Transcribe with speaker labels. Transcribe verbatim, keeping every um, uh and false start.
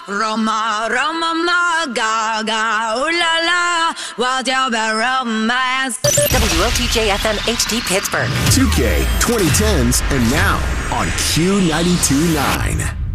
Speaker 1: Roma, Roma, ma, ga, ga, ooh la la, what's your bad romance?
Speaker 2: W L T J F M H D Pittsburgh.
Speaker 3: two K, twenty tens, and now on Q ninety-two point nine.